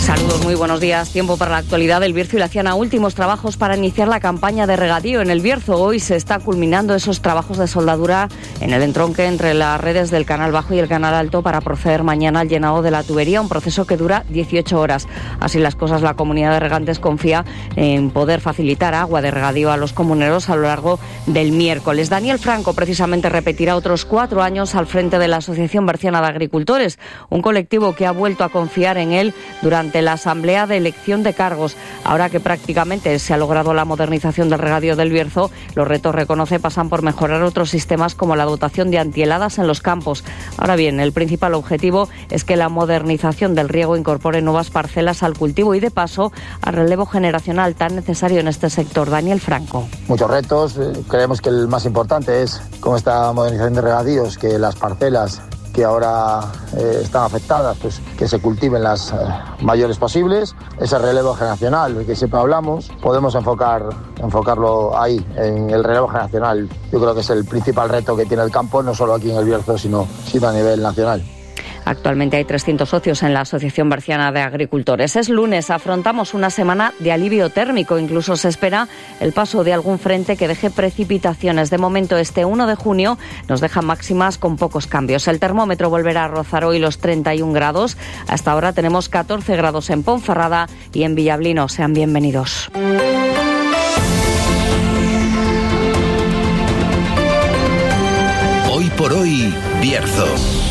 Saludos, muy buenos días. Tiempo para la actualidad del Bierzo y la Ciana. Últimos trabajos para iniciar la campaña de regadío en el Bierzo. Hoy se está culminando esos trabajos de soldadura en el entronque entre las redes del Canal Bajo y el Canal Alto para proceder mañana al llenado de la tubería, un proceso que dura 18 horas. Así las cosas, la comunidad de regantes confía en poder facilitar agua de regadío a los comuneros a lo largo del miércoles. Daniel Franco precisamente repetirá otros 4 años al frente de la Asociación Berciana de Agricultores, un colectivo que ha vuelto a confiar en él durante la asamblea de elección de cargos. Ahora que prácticamente se ha logrado la modernización del regadío del Bierzo, los retos, reconoce, pasan por mejorar otros sistemas como la dotación de antiheladas en los campos. Ahora bien, el principal objetivo es que la modernización del riego incorpore nuevas parcelas al cultivo y, de paso, al relevo generacional tan necesario en este sector. Daniel Franco. Muchos retos. Creemos que el más importante es, con esta modernización de regadíos, que las parcelas que ahora están afectadas, pues que se cultiven las mayores posibles. Ese relevo generacional del que siempre hablamos, podemos enfocarlo ahí, en el relevo generacional. Yo creo que es el principal reto que tiene el campo, no solo aquí en el Bierzo, sino a nivel nacional. Actualmente hay 300 socios en la Asociación Berciana de Agricultores. Es lunes, afrontamos una semana de alivio térmico. Incluso se espera el paso de algún frente que deje precipitaciones. De momento, este 1 de junio nos deja máximas con pocos cambios. El termómetro volverá a rozar hoy los 31 grados. Hasta ahora tenemos 14 grados en Ponferrada y en Villablino. Sean bienvenidos. Hoy por hoy, Bierzo.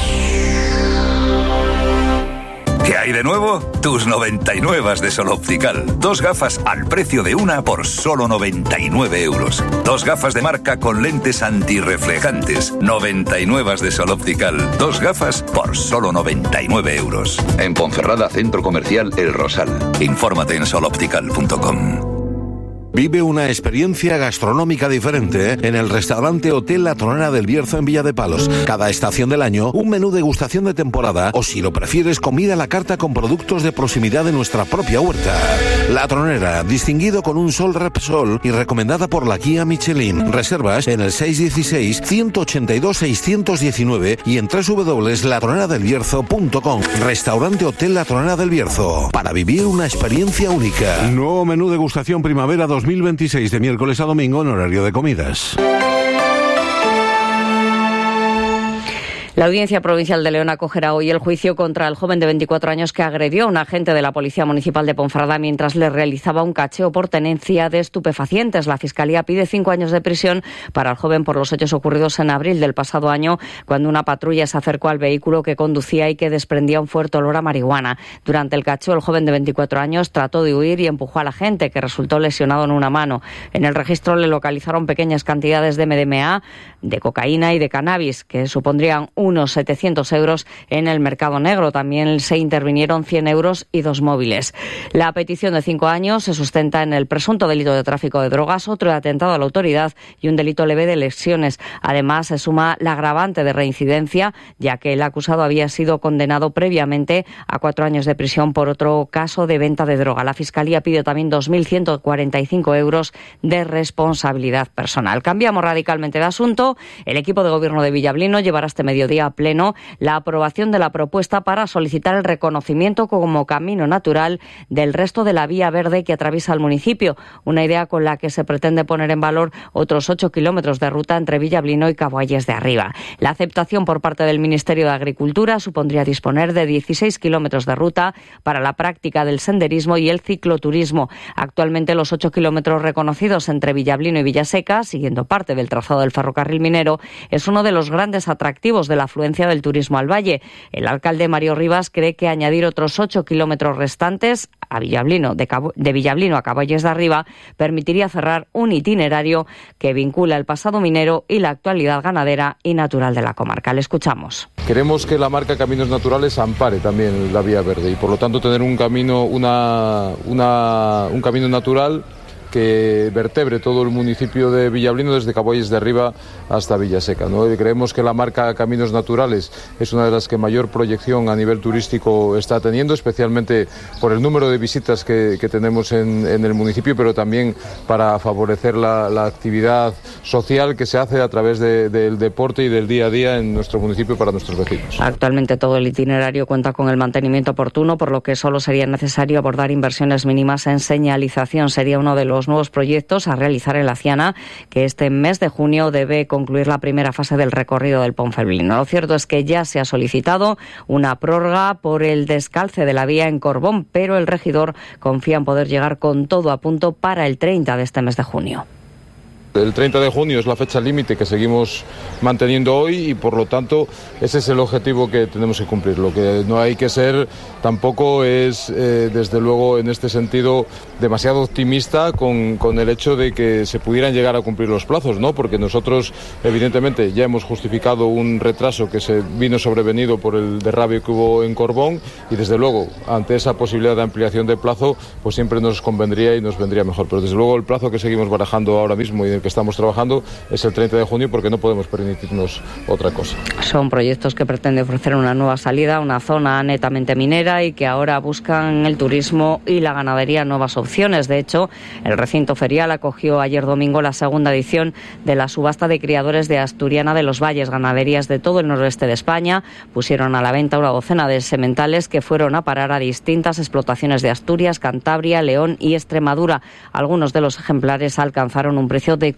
¿Qué hay de nuevo? Tus 99 de Sol Optical. 2 gafas al precio de una por solo 99 euros. 2 gafas de marca con lentes antirreflejantes. 99 de Sol Optical. 2 gafas por solo 99 euros. En Ponferrada, Centro Comercial El Rosal. Infórmate en soloptical.com. Vive una experiencia gastronómica diferente en el restaurante Hotel La Tronera del Bierzo en Villa de Palos. Cada estación del año, un menú degustación de temporada o, si lo prefieres, comida a la carta con productos de proximidad de nuestra propia huerta. La Tronera, distinguido con un Sol Repsol y recomendada por la guía Michelin. Reservas en el 616-182-619 y en www.latroneradelbierzo.com. Restaurante Hotel La Tronera del Bierzo, para vivir una experiencia única. Nuevo menú degustación primavera 2026 de miércoles a domingo en horario de comidas. La Audiencia Provincial de León acogerá hoy el juicio contra el joven de 24 años que agredió a un agente de la Policía Municipal de Ponferrada mientras le realizaba un cacheo por tenencia de estupefacientes. La Fiscalía pide 5 años de prisión para el joven por los hechos ocurridos en abril del pasado año, cuando una patrulla se acercó al vehículo que conducía y que desprendía un fuerte olor a marihuana. Durante el cacheo, el joven de 24 años trató de huir y empujó al agente, que resultó lesionado en una mano. En el registro le localizaron pequeñas cantidades de MDMA, de cocaína y de cannabis, que supondrían unos 700 euros en el mercado negro. También se intervinieron 100 euros y 2 móviles. La petición de 5 años se sustenta en el presunto delito de tráfico de drogas, otro de atentado a la autoridad y un delito leve de lesiones. Además, se suma la agravante de reincidencia, ya que el acusado había sido condenado previamente a 4 años de prisión por otro caso de venta de droga. La Fiscalía pide también 2.145 euros de responsabilidad personal. Cambiamos radicalmente de asunto. El equipo de gobierno de Villablino llevará este mediodía a pleno la aprobación de la propuesta para solicitar el reconocimiento como camino natural del resto de la vía verde que atraviesa el municipio, una idea con la que se pretende poner en valor otros 8 kilómetros de ruta entre Villablino y Caboalles de Arriba. La aceptación por parte del Ministerio de Agricultura supondría disponer de 16 kilómetros de ruta para la práctica del senderismo y el cicloturismo. Actualmente, los 8 kilómetros reconocidos entre Villablino y Villaseca, siguiendo parte del trazado del ferrocarril minero, es uno de los grandes atractivos de la afluencia del turismo al valle. El alcalde Mario Rivas cree que añadir otros 8 kilómetros restantes a Villablino, de Villablino a Caboalles de Arriba, permitiría cerrar un itinerario que vincula el pasado minero y la actualidad ganadera y natural de la comarca. Le escuchamos. Queremos que la marca Caminos Naturales ampare también la vía verde y, por lo tanto, tener un camino, un camino natural que vertebre todo el municipio de Villablino desde Caboyes de Arriba hasta Villaseca, ¿no? Creemos que la marca Caminos Naturales es una de las que mayor proyección a nivel turístico está teniendo, especialmente por el número de visitas que tenemos en el municipio, pero también para favorecer la actividad social que se hace a través del deporte y del día a día en nuestro municipio para nuestros vecinos. Actualmente todo el itinerario cuenta con el mantenimiento oportuno, por lo que solo sería necesario abordar inversiones mínimas en señalización. Sería uno de los nuevos proyectos a realizar en la Ciana, que este mes de junio debe concluir la primera fase del recorrido del Ponferblino. Lo cierto es que ya se ha solicitado una prórroga por el descalce de la vía en Corbón, pero el regidor confía en poder llegar con todo a punto para el 30 de este mes de junio. El 30 de junio es la fecha límite que seguimos manteniendo hoy y por lo tanto ese es el objetivo que tenemos que cumplir. Lo que no hay que ser tampoco es, desde luego en este sentido, demasiado optimista con el hecho de que se pudieran llegar a cumplir los plazos, ¿no? Porque nosotros evidentemente ya hemos justificado un retraso que se vino sobrevenido por el derrabe que hubo en Corbón y desde luego ante esa posibilidad de ampliación de plazo pues siempre nos convendría y nos vendría mejor. Pero desde luego el plazo que seguimos barajando ahora mismo y en el que estamos trabajando es el 30 de junio porque no podemos permitirnos otra cosa. Son proyectos que pretenden ofrecer una nueva salida a una zona netamente minera y que ahora buscan el turismo y la ganadería nuevas opciones. De hecho, el recinto ferial acogió ayer domingo la segunda edición de la subasta de criadores de Asturiana de los Valles. Ganaderías de todo el noroeste de España pusieron a la venta una docena de sementales que fueron a parar a distintas explotaciones de Asturias, Cantabria, León y Extremadura. Algunos de los ejemplares alcanzaron un precio de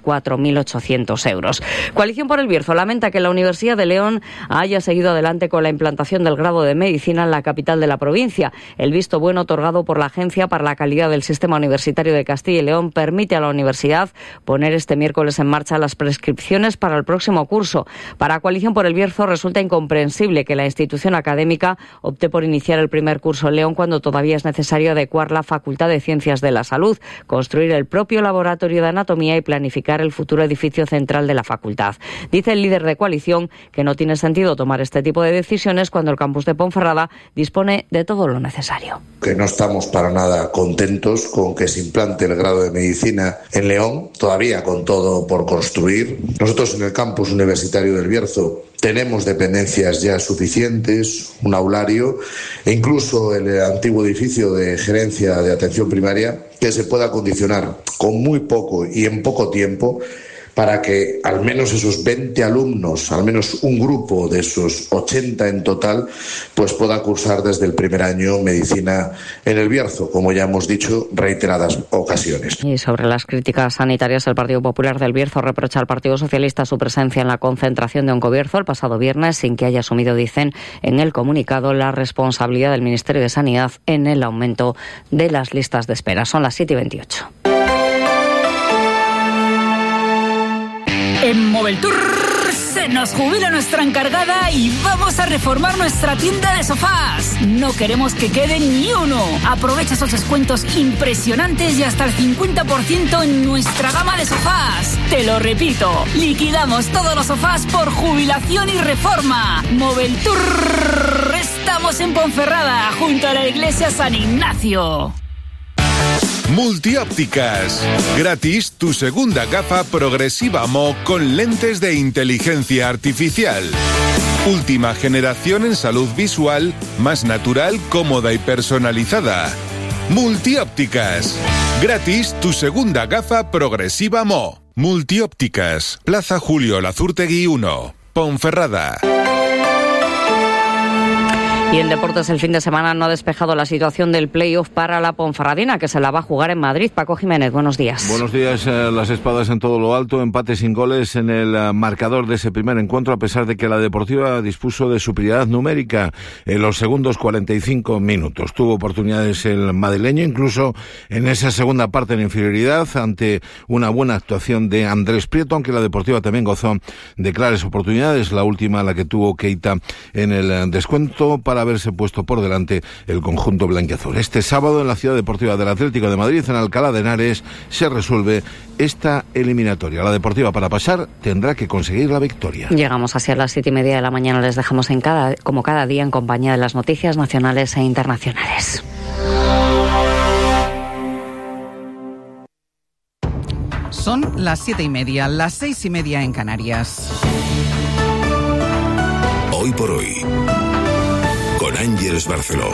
4.800 euros. Coalición por el Bierzo lamenta que la Universidad de León haya seguido adelante con la implantación del grado de medicina en la capital de la provincia. El visto bueno otorgado por la Agencia para la Calidad del Sistema Universitario de Castilla y León permite a la universidad poner este miércoles en marcha las prescripciones para el próximo curso. Para Coalición por el Bierzo resulta incomprensible que la institución académica opte por iniciar el primer curso en León cuando todavía es necesario adecuar la Facultad de Ciencias de la Salud, construir el propio laboratorio de anatomía y planificar el futuro edificio central de la facultad. Dice el líder de Coalición que no tiene sentido tomar este tipo de decisiones cuando el campus de Ponferrada dispone de todo lo necesario. Que no estamos para nada contentos con que se implante el grado de medicina en León, todavía con todo por construir. Nosotros en el campus universitario del Bierzo tenemos dependencias ya suficientes, un aulario e incluso el antiguo edificio de gerencia de atención primaria que se pueda acondicionar con muy poco y en poco tiempo para que al menos esos 20 alumnos, al menos un grupo de esos 80 en total, pues pueda cursar desde el primer año medicina en el Bierzo, como ya hemos dicho reiteradas ocasiones. Y sobre las críticas sanitarias, el Partido Popular del Bierzo reprocha al Partido Socialista su presencia en la concentración de Oncobierzo el pasado viernes, sin que haya asumido, dicen en el comunicado, la responsabilidad del Ministerio de Sanidad en el aumento de las listas de espera. Son las 7:28. En Moveltour se nos jubila nuestra encargada y vamos a reformar nuestra tienda de sofás. No queremos que quede ni uno. Aprovecha esos descuentos impresionantes y hasta el 50% en nuestra gama de sofás. Te lo repito, liquidamos todos los sofás por jubilación y reforma. Moveltour. Estamos en Ponferrada, junto a la iglesia San Ignacio. Multiópticas. Gratis tu segunda gafa progresiva Mo con lentes de inteligencia artificial. Última generación en salud visual, más natural, cómoda y personalizada. Multiópticas. Gratis tu segunda gafa progresiva Mo. Multiópticas. Plaza Julio Lazurtegui 1, Ponferrada. Y en deportes el fin de semana no ha despejado la situación del playoff para la Ponferradina, que se la va a jugar en Madrid. Paco Jiménez, buenos días. Buenos días. Las espadas en todo lo alto, empate sin goles en el marcador de ese primer encuentro, a pesar de que la Deportiva dispuso de superioridad numérica en los segundos 45 minutos. Tuvo oportunidades el madrileño, incluso en esa segunda parte en inferioridad, ante una buena actuación de Andrés Prieto, aunque la Deportiva también gozó de claras oportunidades, la última la que tuvo Keita en el descuento para haberse puesto por delante el conjunto blanquiazul. Este sábado en la Ciudad Deportiva del Atlético de Madrid, en Alcalá de Henares, se resuelve esta eliminatoria. La Deportiva, para pasar, tendrá que conseguir la victoria. Llegamos hacia las 7:30 de la mañana. Les dejamos como cada día en compañía de las noticias nacionales e internacionales. Son las 7:30, las 6:30 en Canarias. Hoy por hoy, con Ángeles Barceló.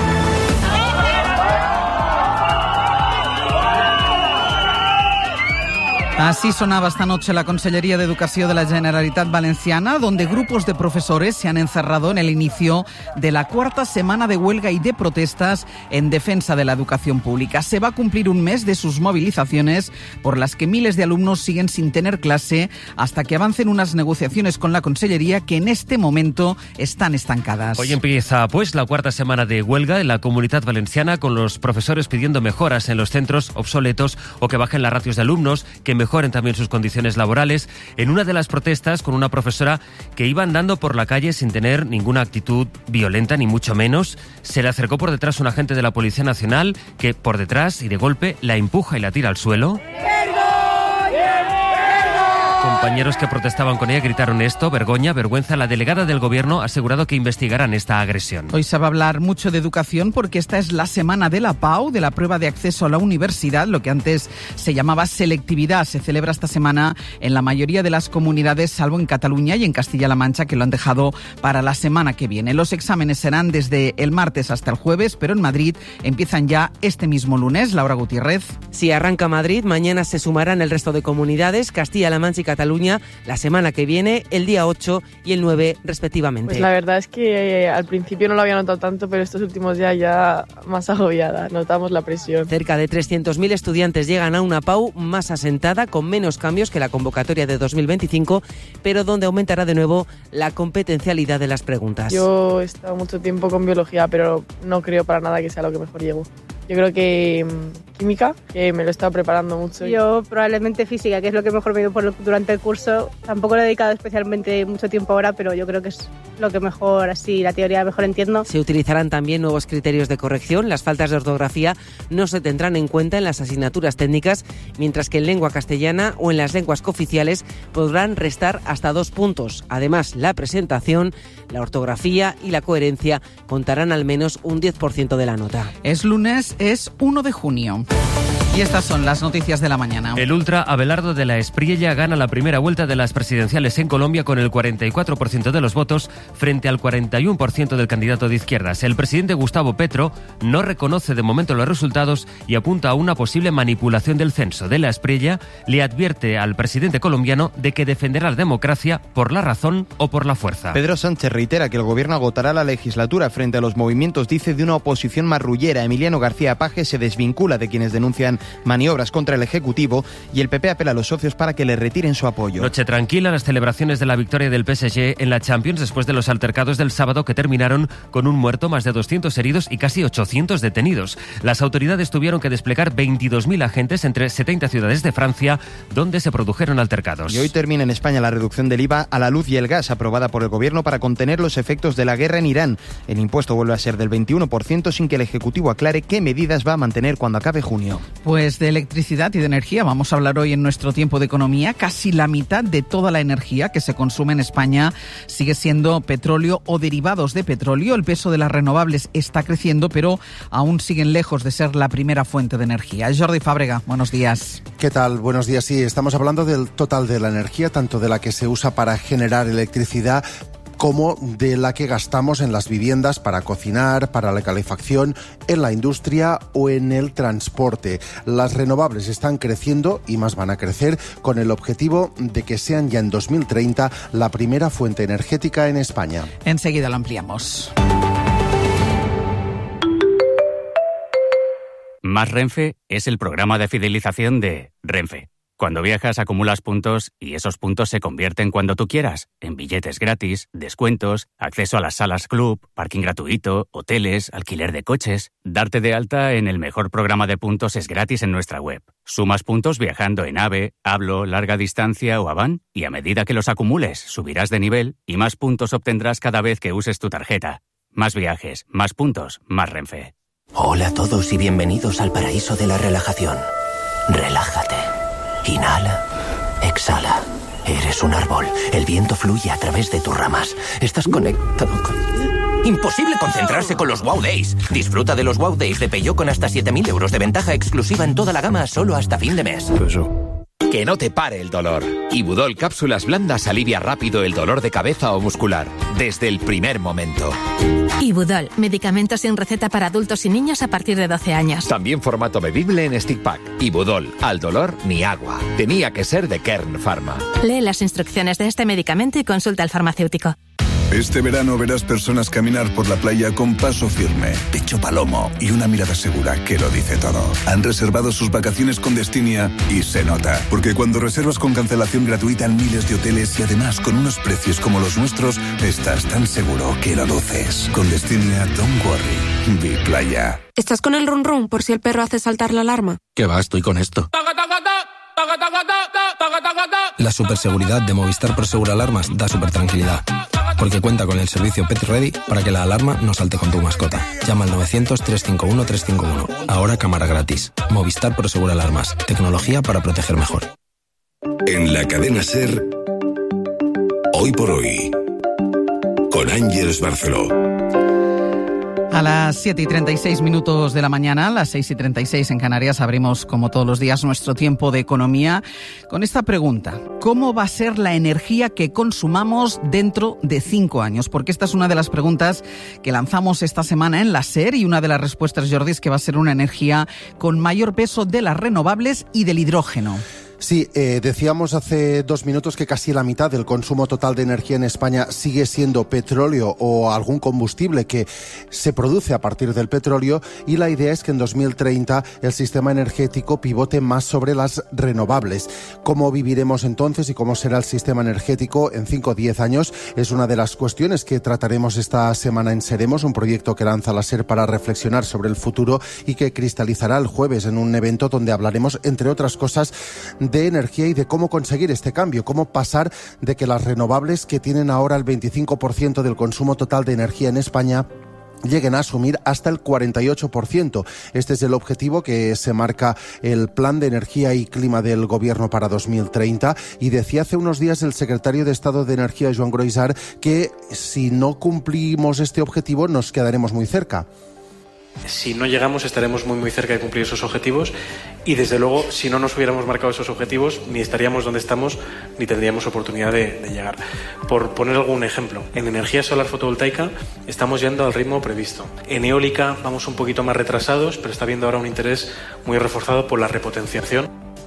Así sonaba esta noche la Consellería de Educación de la Generalitat Valenciana, donde grupos de profesores se han encerrado en el inicio de la cuarta semana de huelga y de protestas en defensa de la educación pública. Se va a cumplir un mes de sus movilizaciones, por las que miles de alumnos siguen sin tener clase hasta que avancen unas negociaciones con la Consellería que en este momento están estancadas. Hoy empieza pues la cuarta semana de huelga en la Comunitat Valenciana, con los profesores pidiendo mejoras en los centros obsoletos o que bajen las ratios de alumnos, que mejoren también sus condiciones laborales. En una de las protestas, con una profesora que iba andando por la calle sin tener ninguna actitud violenta, ni mucho menos, se le acercó por detrás un agente de la Policía Nacional que por detrás y de golpe la empuja y la tira al suelo. Compañeros que protestaban con ella gritaron esto: vergoña, vergüenza. La delegada del Gobierno ha asegurado que investigarán esta agresión. Hoy se va a hablar mucho de educación porque esta es la semana de la PAU, de la prueba de acceso a la universidad, lo que antes se llamaba selectividad. Se celebra esta semana en la mayoría de las comunidades, salvo en Cataluña y en Castilla-La Mancha, que lo han dejado para la semana que viene. Los exámenes serán desde el martes hasta el jueves, pero en Madrid empiezan ya este mismo lunes. Laura Gutiérrez. Si arranca Madrid, mañana se sumarán el resto de comunidades, Castilla-La Mancha y Cataluña, la semana que viene, el día 8 y el 9 respectivamente. Pues la verdad es que al principio no lo había notado tanto, pero estos últimos días ya más agobiada, notamos la presión. Cerca de 300.000 estudiantes llegan a una PAU más asentada, con menos cambios que la convocatoria de 2025, pero donde aumentará de nuevo la competencialidad de las preguntas. Yo he estado mucho tiempo con biología, pero no creo para nada que sea lo que mejor llego. Yo creo que química, que me lo he estado preparando mucho. Yo probablemente física, que es lo que mejor me dio durante el curso. Tampoco le he dedicado especialmente mucho tiempo ahora, pero yo creo que es lo que mejor, así, la teoría mejor entiendo. Se utilizarán también nuevos criterios de corrección. Las faltas de ortografía no se tendrán en cuenta en las asignaturas técnicas, mientras que en lengua castellana o en las lenguas cooficiales podrán restar hasta 2 puntos. Además, la presentación, la ortografía y la coherencia contarán al menos un 10% de la nota. Es lunes, es 1 de junio. Y estas son las noticias de la mañana. El ultra Abelardo de la Espriella gana la primera vuelta de las presidenciales en Colombia con el 44% de los votos frente al 41% del candidato de izquierdas. El presidente Gustavo Petro no reconoce de momento los resultados y apunta a una posible manipulación del censo. De la Espriella le advierte al presidente colombiano de que defenderá la democracia por la razón o por la fuerza. Pedro Sánchez reitera que el gobierno agotará la legislatura frente a los movimientos, dice, de una oposición marrullera. Emiliano García Paje se desvincula de quienes denuncian maniobras contra el Ejecutivo y el PP apela a los socios para que le retiren su apoyo. Noche tranquila, las celebraciones de la victoria del PSG en la Champions después de los altercados del sábado que terminaron con un muerto, más de 200 heridos y casi 800 detenidos. Las autoridades tuvieron que desplegar 22.000 agentes entre 70 ciudades de Francia donde se produjeron altercados. Y hoy termina en España la reducción del IVA a la luz y el gas aprobada por el Gobierno para contener los efectos de la guerra en Irán. El impuesto vuelve a ser del 21% sin que el Ejecutivo aclare qué medidas va a mantener cuando acabe junio. Pues de electricidad y de energía vamos a hablar hoy en nuestro tiempo de economía. Casi la mitad de toda la energía que se consume en España sigue siendo petróleo o derivados de petróleo. El peso de las renovables está creciendo, pero aún siguen lejos de ser la primera fuente de energía. Jordi Fábrega, buenos días. ¿Qué tal? Buenos días. Sí, estamos hablando del total de la energía, tanto de la que se usa para generar electricidad como de la que gastamos en las viviendas para cocinar, para la calefacción, en la industria o en el transporte. Las renovables están creciendo y más van a crecer, con el objetivo de que sean ya en 2030 la primera fuente energética en España. Enseguida lo ampliamos. Más Renfe es el programa de fidelización de Renfe. Cuando viajas acumulas puntos y esos puntos se convierten cuando tú quieras en billetes gratis, descuentos, acceso a las salas club, parking gratuito, hoteles, alquiler de coches. Darte de alta en el mejor programa de puntos es gratis en nuestra web. Sumas puntos viajando en AVE, Hablo, Larga Distancia o Avan y a medida que los acumules subirás de nivel y más puntos obtendrás cada vez que uses tu tarjeta. Más viajes, más puntos, más Renfe. Hola a todos y bienvenidos al paraíso de la relajación. Relájate. Inhala, exhala. Eres un árbol. El viento fluye a través de tus ramas. Estás conectado con... Imposible concentrarse con los Wow Days. Disfruta de los Wow Days de Peugeot con hasta 7.000 euros de ventaja exclusiva en toda la gama solo hasta fin de mes. Que no te pare el dolor. Ibudol cápsulas blandas alivia rápido el dolor de cabeza o muscular, desde el primer momento. Ibudol, medicamento sin receta para adultos y niños a partir de 12 años. También formato bebible en stick pack. Ibudol, al dolor ni agua. Tenía que ser de Kern Pharma. Lee las instrucciones de este medicamento y consulta al farmacéutico. Este verano verás personas caminar por la playa con paso firme, pecho palomo y una mirada segura que lo dice todo. Han reservado sus vacaciones con Destinia y se nota, porque cuando reservas con cancelación gratuita en miles de hoteles y además con unos precios como los nuestros, estás tan seguro que lo luces. Con Destinia, don't worry, be playa. ¿Estás con el run run por si el perro hace saltar la alarma? ¿Qué va? Estoy con esto. La superseguridad de Movistar Prosegur Alarmas da súper tranquilidad, porque cuenta con el servicio Pet Ready para que la alarma no salte con tu mascota. Llama al 900-351-351. Ahora cámara gratis. Movistar Prosegur Alarmas. Tecnología para proteger mejor. En la cadena SER, Hoy por Hoy, con Ángeles Barceló. A las 7:36 de la mañana, a las 6:36 en Canarias, abrimos como todos los días nuestro tiempo de economía con esta pregunta: ¿cómo va a ser la energía que consumamos dentro de 5 años? Porque esta es una de las preguntas que lanzamos esta semana en la SER, y una de las respuestas, Jordi, es que va a ser una energía con mayor peso de las renovables y del hidrógeno. Sí, decíamos hace 2 minutos que casi la mitad del consumo total de energía en España sigue siendo petróleo o algún combustible que se produce a partir del petróleo, y la idea es que en 2030 el sistema energético pivote más sobre las renovables. ¿Cómo viviremos entonces y cómo será el sistema energético en 5 o 10 años? Es una de las cuestiones que trataremos esta semana en Seremos, un proyecto que lanza la SER para reflexionar sobre el futuro y que cristalizará el jueves en un evento donde hablaremos, entre otras cosas, de energía y de cómo conseguir este cambio, cómo pasar de que las renovables, que tienen ahora el 25% del consumo total de energía en España, lleguen a asumir hasta el 48%. Este es el objetivo que se marca el Plan de Energía y Clima del Gobierno para 2030, y decía hace unos días el secretario de Estado de Energía, Joan Groisart, que si no cumplimos este objetivo nos quedaremos muy cerca. Si no llegamos, estaremos muy cerca de cumplir esos objetivos, y desde luego, si no nos hubiéramos marcado esos objetivos, ni estaríamos donde estamos, ni tendríamos oportunidad de llegar. Por poner algún ejemplo, en energía solar fotovoltaica estamos yendo al ritmo previsto. En eólica vamos un poquito más retrasados, pero está habiendo ahora un interés muy reforzado por la repotenciación.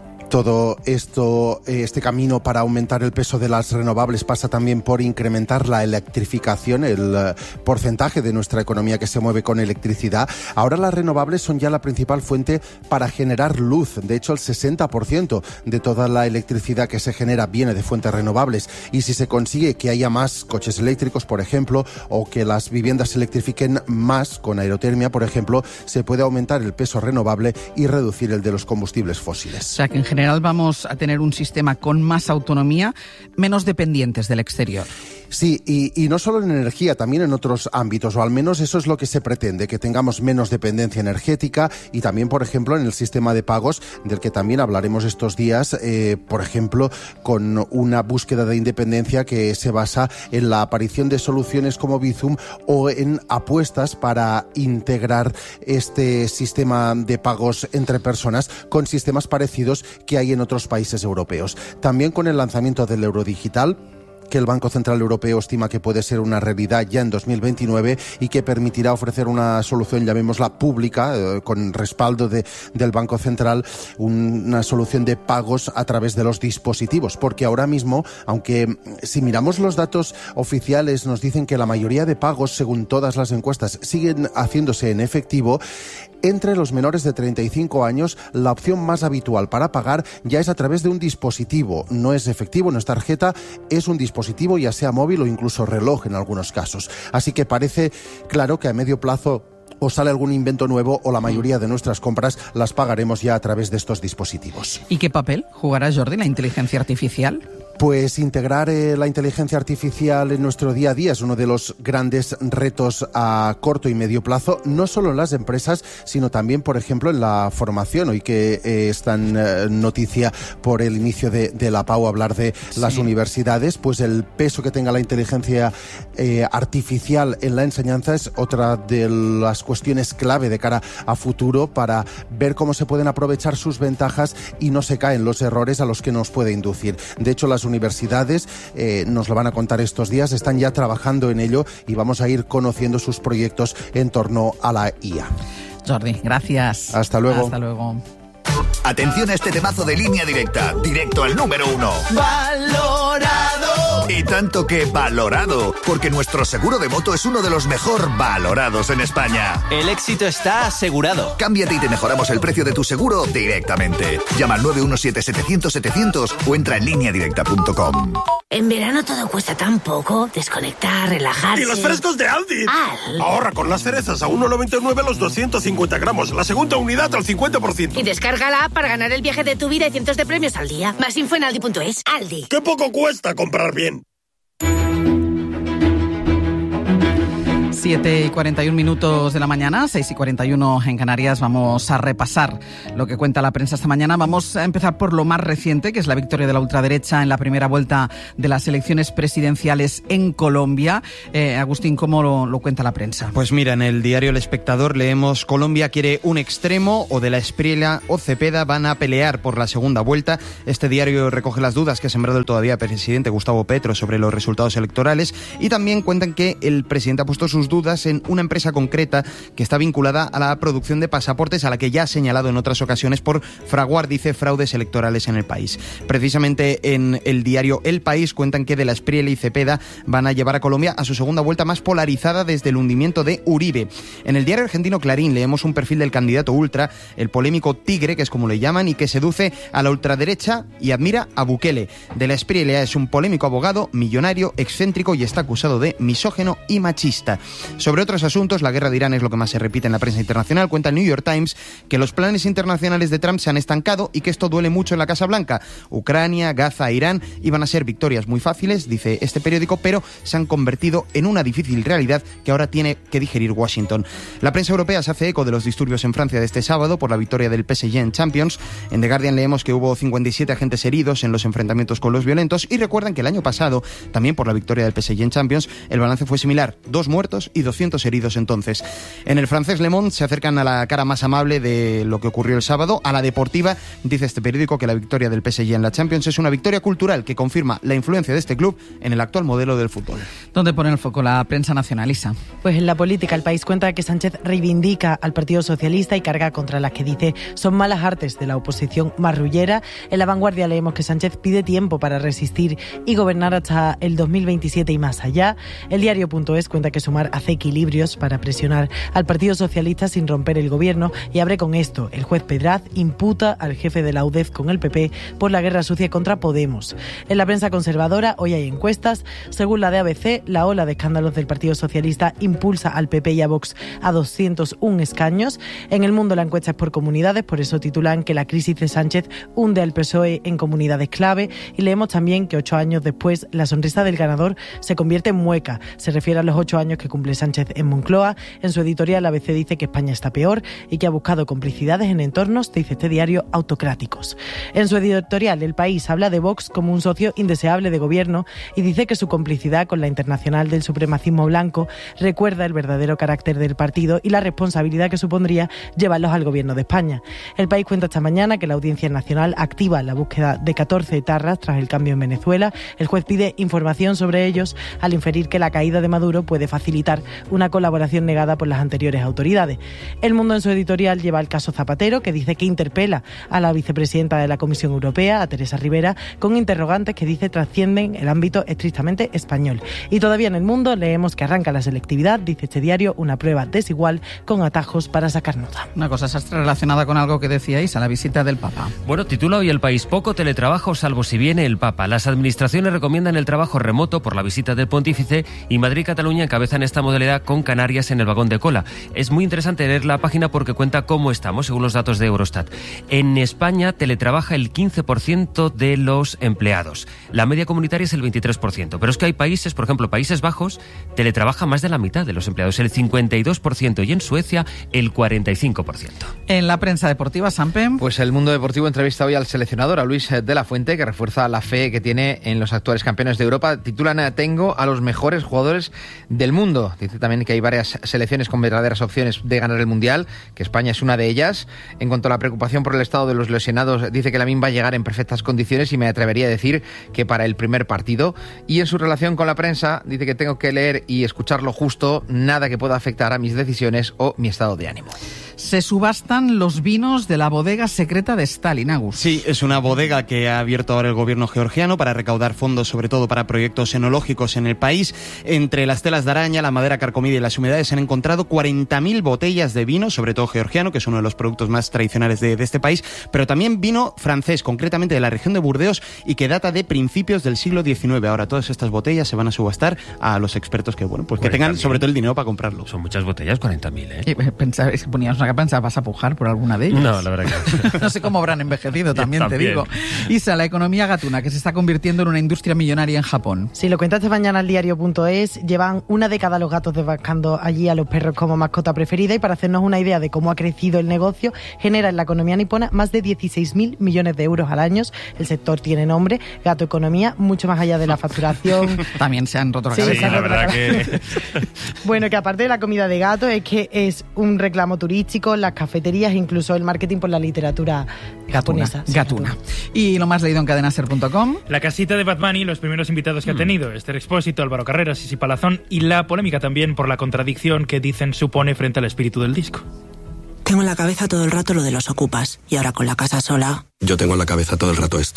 Todo esto, este camino para aumentar el peso de las renovables pasa también por incrementar la electrificación, el porcentaje de nuestra economía que se mueve con electricidad. Ahora las renovables son ya la principal fuente para generar luz. De hecho, el 60% de toda la electricidad que se genera viene de fuentes renovables. Y si se consigue que haya más coches eléctricos, por ejemplo, o que las viviendas se electrifiquen más con aerotermia, por ejemplo, se puede aumentar el peso renovable y reducir el de los combustibles fósiles. O sea que en general vamos a tener un sistema con más autonomía, menos dependientes del exterior. Sí, y no solo en energía, también en otros ámbitos, o al menos eso es lo que se pretende, que tengamos menos dependencia energética, y también, por ejemplo, en el sistema de pagos, del que también hablaremos estos días, por ejemplo, con una búsqueda de independencia que se basa en la aparición de soluciones como Bizum o en apuestas para integrar este sistema de pagos entre personas con sistemas parecidos que hay en otros países europeos. También con el lanzamiento del euro digital, que el Banco Central Europeo estima que puede ser una realidad ya en 2029 y que permitirá ofrecer una solución, llamémosla pública, con respaldo del Banco Central, una solución de pagos a través de los dispositivos. Porque ahora mismo, aunque si miramos los datos oficiales nos dicen que la mayoría de pagos, según todas las encuestas, siguen haciéndose en efectivo, entre los menores de 35 años la opción más habitual para pagar ya es a través de un dispositivo. No es efectivo, no es tarjeta, es un dispositivo, ya sea móvil o incluso reloj en algunos casos. Así que parece claro que a medio plazo o sale algún invento nuevo o la mayoría de nuestras compras las pagaremos ya a través de estos dispositivos. ¿Y qué papel jugará, Jordi, la inteligencia artificial? Pues integrar la inteligencia artificial en nuestro día a día es uno de los grandes retos a corto y medio plazo, no solo en las empresas, sino también, por ejemplo, en la formación. Hoy que es tan noticia por el inicio de la PAU hablar de las universidades, pues el peso que tenga la inteligencia artificial en la enseñanza es otra de las cuestiones clave de cara a futuro para ver cómo se pueden aprovechar sus ventajas y no se caen los errores a los que nos puede inducir. De hecho, las universidades, nos lo van a contar estos días, están ya trabajando en ello y vamos a ir conociendo sus proyectos en torno a la IA. Jordi, gracias. Hasta luego. Hasta luego. Atención a este temazo de Línea Directa, directo al número 1. ¡Valorado! Y tanto que valorado, porque nuestro seguro de moto es uno de los mejor valorados en España. El éxito está asegurado. Cámbiate y te mejoramos el precio de tu seguro directamente. Llama al 917-700-700 o entra en lineadirecta.com. En verano todo cuesta tan poco. Desconectar, relajarse. ¡Y los frescos de Aldi! Ahorra con las cerezas a 1,99 los 250 gramos. La segunda unidad al 50%. Y descarga la app para ganar el viaje de tu vida y cientos de premios al día. Más info en aldi.es. Aldi. ¡Qué poco cuesta comprar bien! 7:41 de la mañana, 6:41 en Canarias. Vamos a repasar lo que cuenta la prensa esta mañana. Vamos a empezar por lo más reciente, que es la victoria de la ultraderecha en la primera vuelta de las elecciones presidenciales en Colombia. Agustín, ¿cómo lo cuenta la prensa? Pues mira, en el diario El Espectador leemos: Colombia quiere un extremo, o de la Espriella o Cepeda van a pelear por la segunda vuelta. Este diario recoge las dudas que ha sembrado el todavía presidente Gustavo Petro sobre los resultados electorales, y también cuentan que el presidente ha puesto sus dudas en una empresa concreta que está vinculada a la producción de pasaportes, a la que ya ha señalado en otras ocasiones por fraguar, dice, fraudes electorales en el país. Precisamente en el diario El País cuentan que de la Espriella y Cepeda van a llevar a Colombia a su segunda vuelta más polarizada desde el hundimiento de Uribe. En el diario argentino Clarín leemos un perfil del candidato ultra, el polémico Tigre, que es como le llaman, y que seduce a la ultraderecha y admira a Bukele. De la Espriella es un polémico abogado, millonario, excéntrico y está acusado de misógeno y machista. Sobre otros asuntos, la guerra de Irán es lo que más se repite en la prensa internacional. Cuenta el New York Times que los planes internacionales de Trump se han estancado y que esto duele mucho en la Casa Blanca. Ucrania, Gaza, Irán iban a ser victorias muy fáciles, dice este periódico, pero se han convertido en una difícil realidad que ahora tiene que digerir Washington. La prensa europea se hace eco de los disturbios en Francia de este sábado por la victoria del PSG en Champions. En The Guardian leemos que hubo 57 agentes heridos en los enfrentamientos con los violentos, y recuerdan que el año pasado, también por la victoria del PSG en Champions, el balance fue similar: 2 muertos y 200 heridos entonces. En el francés Le Monde se acercan a la cara más amable de lo que ocurrió el sábado, a la deportiva. Dice este periódico que la victoria del PSG en la Champions es una victoria cultural que confirma la influencia de este club en el actual modelo del fútbol. ¿Dónde pone el foco la prensa nacionalista? Pues en la política. El País cuenta que Sánchez reivindica al Partido Socialista y carga contra las que dice son malas artes de la oposición marrullera. En La Vanguardia leemos que Sánchez pide tiempo para resistir y gobernar hasta el 2027 y más allá. El diario.es cuenta que Sumar hace equilibrios para presionar al Partido Socialista sin romper el gobierno, y abre con esto: el juez Pedraz imputa al jefe de la UDEF con el PP por la guerra sucia contra Podemos. En la prensa conservadora hoy hay encuestas. Según la de ABC, la ola de escándalos del Partido Socialista impulsa al PP y a Vox a 201 escaños. En El Mundo la encuesta es por comunidades, por eso titulan que la crisis de Sánchez hunde al PSOE en comunidades clave, y leemos también que 8 años después la sonrisa del ganador se convierte en mueca. Se refiere a los 8 años que cumple Sánchez en Moncloa. En su editorial ABC dice que España está peor y que ha buscado complicidades en entornos, dice este diario, autocráticos. En su editorial El País habla de Vox como un socio indeseable de gobierno y dice que su complicidad con la internacional del supremacismo blanco recuerda el verdadero carácter del partido y la responsabilidad que supondría llevarlos al gobierno de España. El País cuenta esta mañana que la Audiencia Nacional activa la búsqueda de 14 etarras tras el cambio en Venezuela. El juez pide información sobre ellos al inferir que la caída de Maduro puede facilitar una colaboración negada por las anteriores autoridades. El Mundo en su editorial lleva el caso Zapatero, que dice que interpela a la vicepresidenta de la Comisión Europea, a Teresa Rivera, con interrogantes que dice trascienden el ámbito estrictamente español. Y todavía en El Mundo leemos que arranca la selectividad, dice este diario, una prueba desigual con atajos para sacar nota. Una cosa sastre relacionada con algo que decíais, a la visita del Papa. Bueno, titula hoy El País: poco teletrabajo salvo si viene el Papa. Las administraciones recomiendan el trabajo remoto por la visita del pontífice, y Madrid y Cataluña encabezan esta modalidad con Canarias en el vagón de cola. Es muy interesante leer la página porque cuenta cómo estamos, según los datos de Eurostat. En España teletrabaja el 15% de los empleados. La media comunitaria es el 23%. Pero es que hay países, por ejemplo, Países Bajos, teletrabaja más de la mitad de los empleados, el 52%, y en Suecia el 45%. En la prensa deportiva, Sampe. Pues el Mundo Deportivo entrevista hoy al seleccionador, a Luis de la Fuente, que refuerza la fe que tiene en los actuales campeones de Europa. Titulan: tengo a los mejores jugadores del mundo. Dice también que hay varias selecciones con verdaderas opciones de ganar el Mundial, que España es una de ellas. En cuanto a la preocupación por el estado de los lesionados, dice que Lamine va a llegar en perfectas condiciones y me atrevería a decir que para el primer partido. Y en su relación con la prensa, dice que tengo que leer y escuchar lo justo, nada que pueda afectar a mis decisiones o mi estado de ánimo. Se subastan los vinos de la bodega secreta de Stalin, Agus. Sí, es una bodega que ha abierto ahora el gobierno georgiano para recaudar fondos, sobre todo para proyectos enológicos en el país. Entre las telas de araña, la madera carcomida y las humedades se han encontrado 40.000 botellas de vino, sobre todo georgiano, que es uno de los productos más tradicionales de este país, pero también vino francés, concretamente de la región de Burdeos, y que data de principios del siglo XIX. Ahora todas estas botellas se van a subastar a los expertos que, bueno, pues que tengan sobre todo el dinero para comprarlo. Son muchas botellas, 40.000, ¿eh? Pensabas que poníamos una capa, ¿vas a pujar por alguna de ellas? No, la verdad que no sé cómo habrán envejecido, también te digo. Isa, la economía gatuna, que se está convirtiendo en una industria millonaria en Japón. Sí, lo cuenta esta mañana el diario.es. Llevan una década los gatos desbancando allí a los perros como mascota preferida, y para hacernos una idea de cómo ha crecido el negocio, genera en la economía nipona más de 16.000 millones de euros al año. El sector tiene nombre, Gato Economía, mucho más allá de la facturación. También se han roto la cabeza. Sí, la verdad que... Bueno, que aparte de la comida de gato, es que es un reclamo turístico, las cafeterías, incluso el marketing por la literatura japonesa. Gatuna. Y lo más leído en cadenaser.com. La casita de Bad Bunny, los primeros invitados que ha tenido, Esther Expósito, Álvaro Carreras, Sisi Palazón, y la polémica también por la contradicción que dicen supone frente al espíritu del disco. Tengo en la cabeza todo el rato lo de los ocupas, y ahora con la casa sola... Yo tengo en la cabeza todo el rato esto.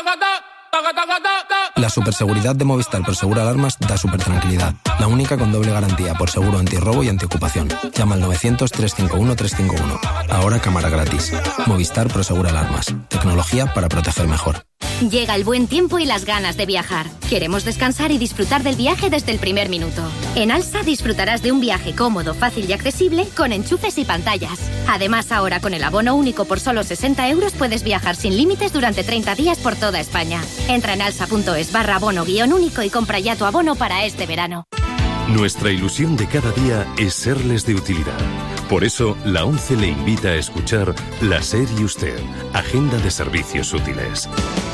La superseguridad de Movistar Prosegur Alarmas da supertranquilidad. La única con doble garantía por seguro antirrobo y antiocupación. Llama al 900-351-351. Ahora cámara gratis. Movistar Prosegur Alarmas. Tecnología para proteger mejor. Llega el buen tiempo y las ganas de viajar. Queremos descansar y disfrutar del viaje desde el primer minuto. En Alsa disfrutarás de un viaje cómodo, fácil y accesible con enchufes y pantallas. Además, ahora con el abono único por solo 60 euros puedes viajar sin límites durante 30 días por toda España. Entra en alsa.es/abono-único y compra ya tu abono para este verano. Nuestra ilusión de cada día es serles de utilidad. Por eso, la ONCE le invita a escuchar La SER y Usted, Agenda de Servicios Útiles.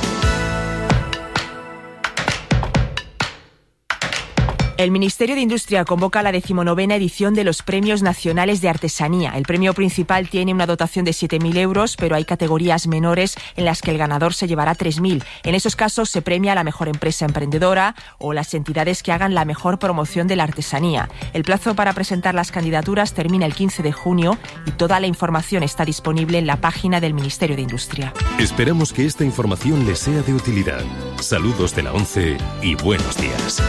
El Ministerio de Industria convoca la 19ª edición de los Premios Nacionales de Artesanía. El premio principal tiene una dotación de 7.000 euros, pero hay categorías menores en las que el ganador se llevará 3.000. En esos casos se premia a la mejor empresa emprendedora o las entidades que hagan la mejor promoción de la artesanía. El plazo para presentar las candidaturas termina el 15 de junio y toda la información está disponible en la página del Ministerio de Industria. Esperamos que esta información les sea de utilidad. Saludos de la ONCE y buenos días.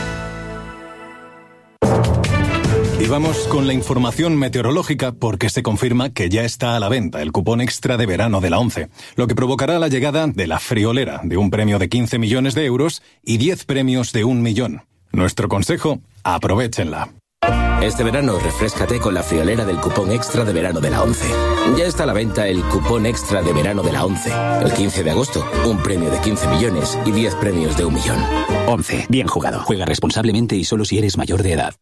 Y vamos con la información meteorológica porque se confirma que ya está a la venta el cupón extra de verano de la ONCE, lo que provocará la llegada de la friolera de un premio de 15 millones de euros y 10 premios de 1 millón. Nuestro consejo, aprovéchenla. Este verano refréscate con la friolera del cupón extra de verano de la ONCE. Ya está a la venta el cupón extra de verano de la ONCE. El 15 de agosto, un premio de 15 millones y 10 premios de 1 millón. ONCE, bien jugado. Juega responsablemente y solo si eres mayor de edad.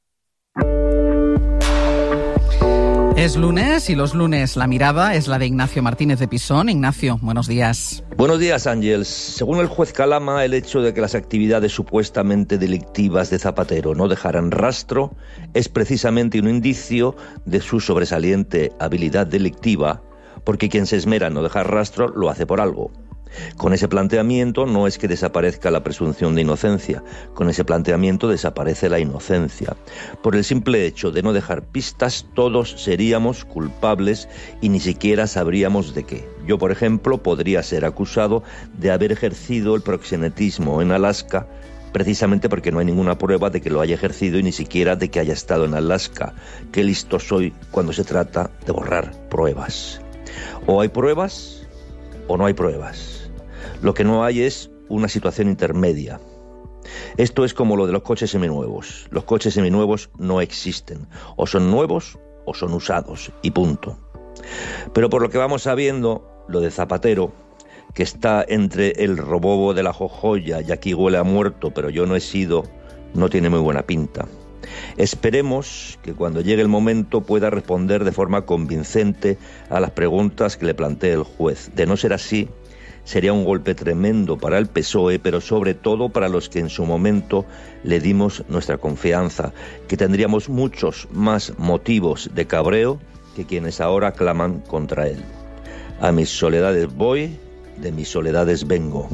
Es lunes y los lunes la mirada es la de Ignacio Martínez de Pisón. Ignacio, buenos días. Buenos días, Ángels. Según el juez Calama, el hecho de que las actividades supuestamente delictivas de Zapatero no dejaran rastro es precisamente un indicio de su sobresaliente habilidad delictiva, porque quien se esmera en no dejar rastro lo hace por algo. Con ese planteamiento no es que desaparezca la presunción de inocencia, con ese planteamiento desaparece la inocencia. Por el simple hecho de no dejar pistas, todos seríamos culpables y ni siquiera sabríamos de qué. Yo, por ejemplo, podría ser acusado de haber ejercido el proxenetismo en Alaska, precisamente porque no hay ninguna prueba de que lo haya ejercido y ni siquiera de que haya estado en Alaska. Qué listo soy cuando se trata de borrar pruebas. O hay pruebas o no hay pruebas. Lo que no hay es una situación intermedia. Esto es como lo de los coches seminuevos. Los coches seminuevos no existen. O son nuevos o son usados, y punto. Pero por lo que vamos sabiendo, lo de Zapatero, que está entre el robobo de la jojoya y aquí huele a muerto, pero yo no he sido, no tiene muy buena pinta. Esperemos que cuando llegue el momento pueda responder de forma convincente a las preguntas que le plantee el juez. De no ser así, sería un golpe tremendo para el PSOE, pero sobre todo para los que en su momento le dimos nuestra confianza, que tendríamos muchos más motivos de cabreo que quienes ahora claman contra él. A mis soledades voy, de mis soledades vengo.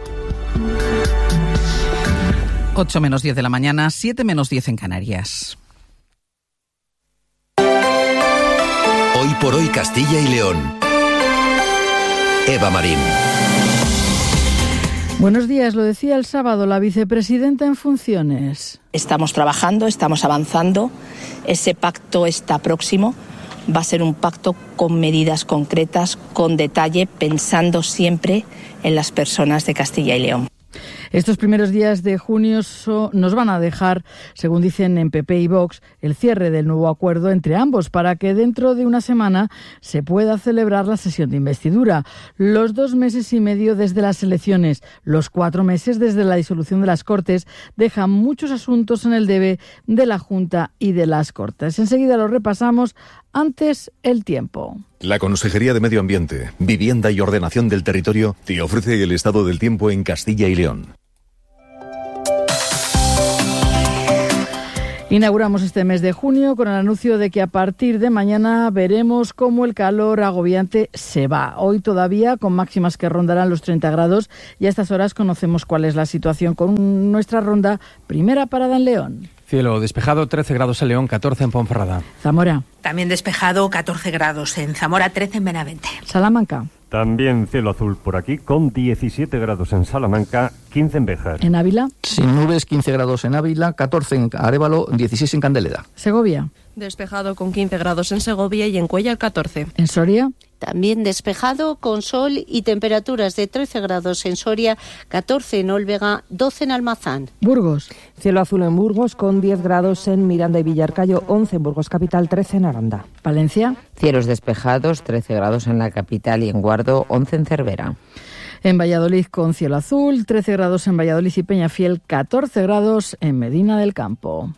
8 menos 10 de la mañana, 7 menos 10 en Canarias. Hoy por hoy Castilla y León. Eva Marín. Buenos días, lo decía el sábado la vicepresidenta en funciones. Estamos trabajando, estamos avanzando, ese pacto está próximo. Va a ser un pacto con medidas concretas, con detalle, pensando siempre en las personas de Castilla y León. Estos primeros días de junio nos van a dejar, según dicen en PP y Vox, el cierre del nuevo acuerdo entre ambos para que dentro de una semana se pueda celebrar la sesión de investidura. Los 2 meses y medio desde las elecciones, los 4 meses desde la disolución de las Cortes, dejan muchos asuntos en el debe de la Junta y de las Cortes. Enseguida lo repasamos. Antes, el tiempo. La Consejería de Medio Ambiente, Vivienda y Ordenación del Territorio te ofrece el estado del tiempo en Castilla y León. Inauguramos este mes de junio con el anuncio de que a partir de mañana veremos cómo el calor agobiante se va. Hoy todavía con máximas que rondarán los 30 grados y a estas horas conocemos cuál es la situación con nuestra ronda. Primera parada en León. Cielo despejado, 13 grados en León, 14 en Ponferrada. Zamora. También despejado, 14 grados en Zamora, 13 en Benavente. Salamanca. También cielo azul por aquí, con 17 grados en Salamanca, 15 en Béjar. ¿En Ávila? Sin nubes, 15 grados en Ávila, 14 en Arévalo, 16 en Candeleda. ¿Segovia? Despejado con 15 grados en Segovia y en Cuéllar 14. ¿En Soria? También despejado, con sol y temperaturas de 13 grados en Soria, 14 en Olvega, 12 en Almazán. ¿Burgos? Cielo azul en Burgos, con 10 grados en Miranda y Villarcayo, 11 en Burgos Capital, 13 en Aranda. ¿Valencia? Cielos despejados, 13 grados en la capital y en Guardo, 11 en Cervera. En Valladolid con cielo azul, 13 grados en Valladolid y Peñafiel, 14 grados en Medina del Campo.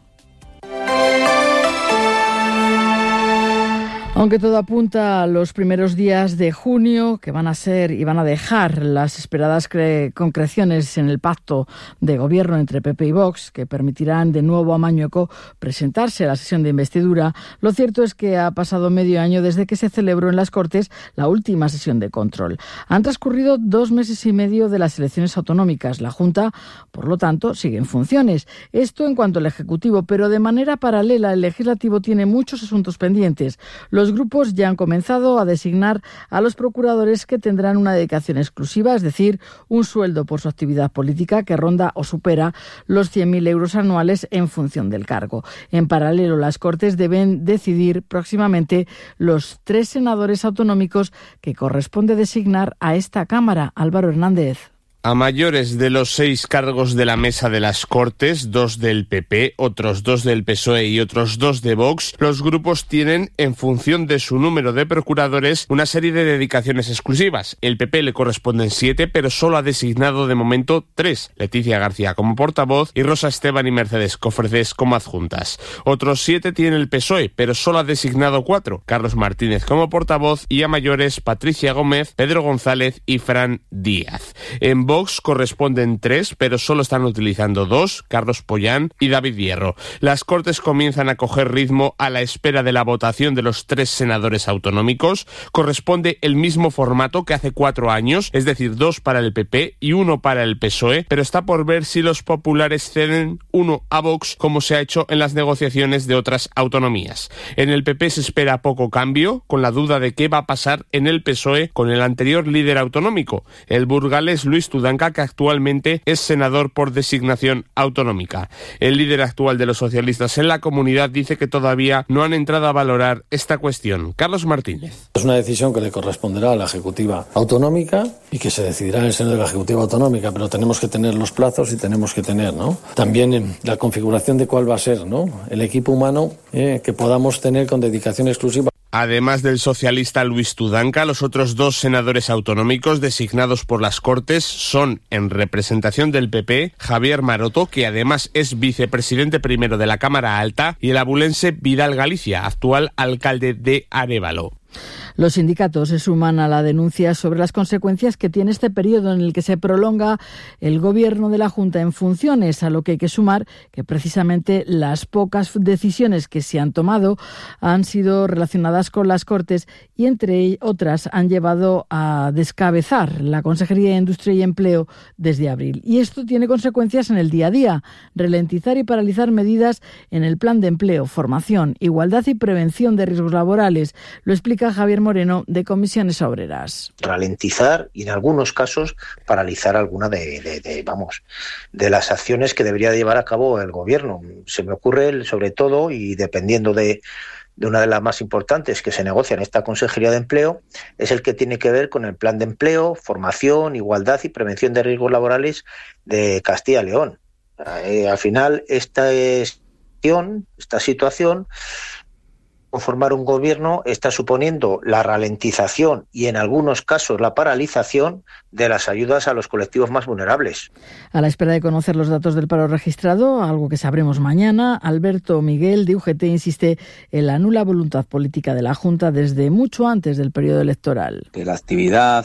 Aunque todo apunta a los primeros días de junio, que van a ser y van a dejar las esperadas concreciones en el pacto de gobierno entre PP y Vox, que permitirán de nuevo a Mañueco presentarse a la sesión de investidura, lo cierto es que ha pasado medio año desde que se celebró en las Cortes la última sesión de control. Han transcurrido 2 meses y medio de las elecciones autonómicas. La Junta, por lo tanto, sigue en funciones. Esto en cuanto al Ejecutivo, pero de manera paralela el Legislativo tiene muchos asuntos pendientes. Los grupos ya han comenzado a designar a los procuradores que tendrán una dedicación exclusiva, es decir, un sueldo por su actividad política que ronda o supera los 100.000 euros anuales en función del cargo. En paralelo, las Cortes deben decidir próximamente los 3 senadores autonómicos que corresponde designar a esta Cámara. Álvaro Hernández. A mayores de los 6 cargos de la mesa de las Cortes, 2 del PP, otros 2 del PSOE y otros 2 de Vox, los grupos tienen, en función de su número de procuradores, una serie de dedicaciones exclusivas. El PP le corresponden 7, pero solo ha designado de momento 3. Leticia García como portavoz y Rosa Esteban y Mercedes Cofrades como adjuntas. Otros 7 tiene el PSOE, pero solo ha designado 4. Carlos Martínez como portavoz y a mayores Patricia Gómez, Pedro González y Fran Díaz. En Vox corresponden 3, pero solo están utilizando 2, Carlos Pollán y David Hierro. Las Cortes comienzan a coger ritmo a la espera de la votación de los 3 senadores autonómicos. Corresponde el mismo formato que hace 4 años, es decir, 2 para el PP y 1 para el PSOE, pero está por ver si los populares ceden 1 a Vox, como se ha hecho en las negociaciones de otras autonomías. En el PP se espera poco cambio, con la duda de qué va a pasar en el PSOE con el anterior líder autonómico, el burgalés Luis Tudela, Tudanca, que actualmente es senador por designación autonómica. El líder actual de los socialistas en la comunidad dice que todavía no han entrado a valorar esta cuestión. Carlos Martínez. Es una decisión que le corresponderá a la Ejecutiva Autonómica y que se decidirá en el seno de la Ejecutiva Autonómica, pero tenemos que tener los plazos y tenemos que tener, ¿no?, también la configuración de cuál va a ser, ¿no?, el equipo humano que podamos tener con dedicación exclusiva. Además del socialista Luis Tudanca, los otros dos senadores autonómicos designados por las Cortes son, en representación del PP, Javier Maroto, que además es vicepresidente primero de la Cámara Alta, y el abulense Vidal Galicia, actual alcalde de Arévalo. Los sindicatos se suman a la denuncia sobre las consecuencias que tiene este periodo en el que se prolonga el gobierno de la Junta en funciones, a lo que hay que sumar que precisamente las pocas decisiones que se han tomado han sido relacionadas con las Cortes y entre otras han llevado a descabezar la Consejería de Industria y Empleo desde abril. Y esto tiene consecuencias en el día a día: ralentizar y paralizar medidas en el plan de empleo, formación, igualdad y prevención de riesgos laborales. Lo explica Javier Moreno, de Comisiones Obreras. Ralentizar y en algunos casos paralizar alguna de las acciones que debería llevar a cabo el gobierno. Se me ocurre, sobre todo, y dependiendo de una de las más importantes que se negocia en esta Consejería de Empleo, es el que tiene que ver con el plan de empleo, formación, igualdad y prevención de riesgos laborales de Castilla y León. Al final, esta situación, conformar un gobierno, está suponiendo la ralentización y en algunos casos la paralización de las ayudas a los colectivos más vulnerables. A la espera de conocer los datos del paro registrado, algo que sabremos mañana, Alberto Miguel de UGT insiste en la nula voluntad política de la Junta desde mucho antes del periodo electoral. Que la actividad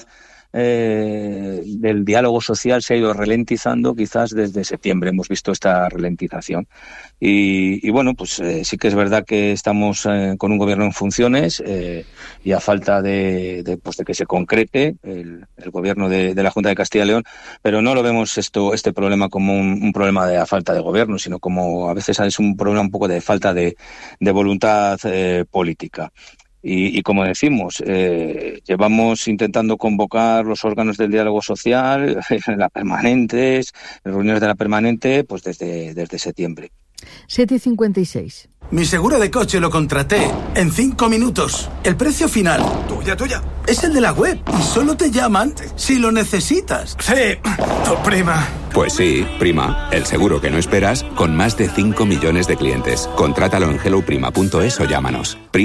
del diálogo social se ha ido ralentizando quizás desde septiembre. Hemos visto esta ralentización. Y bueno, pues sí que es verdad que estamos con un gobierno en funciones y a falta de que se concrete el gobierno de la Junta de Castilla y León, pero no lo vemos este problema como un problema de falta de gobierno, sino como a veces es un problema un poco de falta de voluntad política. Y como decimos, llevamos intentando convocar los órganos del diálogo social, las permanentes, reuniones de la permanente, pues desde septiembre. 7:56. Mi seguro de coche lo contraté en 5 minutos. El precio final, tuya, es el de la web y solo te llaman si lo necesitas. Sí, tu prima. Pues sí, Prima, el seguro que no esperas con más de 5 millones de clientes. Contrátalo en helloprima.es o llámanos.